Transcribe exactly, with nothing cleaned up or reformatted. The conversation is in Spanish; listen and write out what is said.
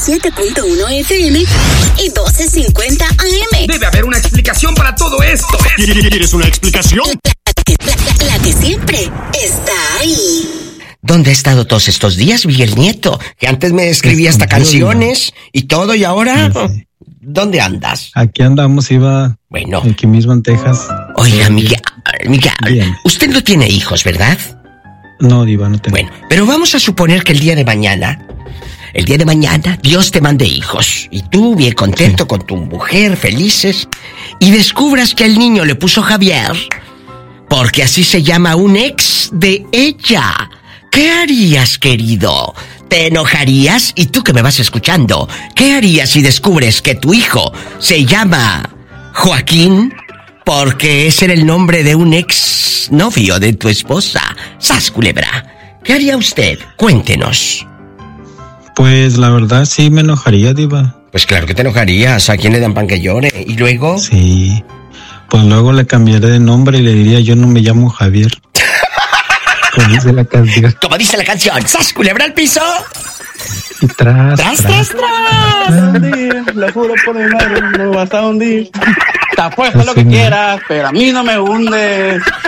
siete punto uno F M y doce cincuenta A M. Debe haber una explicación para todo esto. ¿Quieres una explicación? La, la, la, la que siempre está ahí. ¿Dónde ha estado todos estos días, Miguel Nieto? Que antes me escribía hasta canciones y todo, y ahora... Sí. ¿Dónde andas? Aquí andamos, iba... Bueno. Aquí mismo en Texas. Oiga, Miguel, Miguel, usted no tiene hijos, ¿verdad? No, Diva, no tengo. Bueno, pero vamos a suponer que el día de mañana, el día de mañana, Dios te mande hijos. Y tú, bien contento, sí, con tu mujer, felices, y descubras que al niño le puso Javier, porque así se llama un ex de ella. ¿Qué harías, querido? ¿Te enojarías? Y tú que me vas escuchando, ¿qué harías si descubres que tu hijo se llama Joaquín porque ese era el nombre de un ex novio de tu esposa? ¡Sas, culebra! ¿Qué haría usted? Cuéntenos. Pues la verdad sí me enojaría, Diva. Pues claro que te enojarías. ¿A quién le dan pan que llore? ¿Y luego? Sí. Pues luego le cambiaré de nombre y le diría, yo no me llamo Javier. Como dice la canción. Como dice la canción. ¡Sas, culebra al piso! Y tras, tras, tras, tras. tras. Lo juro por mi madre, no vas a hundir. Te apuesto lo que quieras, pero a mí no me hundes.